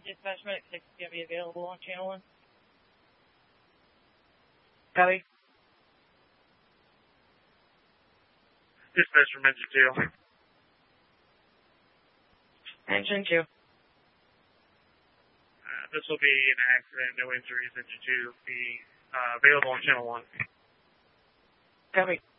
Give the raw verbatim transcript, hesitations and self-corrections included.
Dispatchment six is going to be available on channel one. Copy. Dispatch from engine two. Engine two. Uh, this will be an accident, no injuries. Engine two will be uh, available on channel one. Copy.